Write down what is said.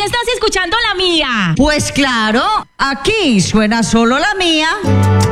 estás escuchando la mía. Pues claro, aquí suena solo la mía.